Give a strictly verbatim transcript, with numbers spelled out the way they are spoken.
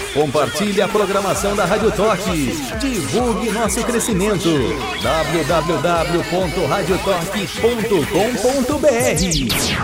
Compartilhe a programação da Rádio Torque. Divulgue nosso crescimento. w w w ponto radio torque ponto com ponto b r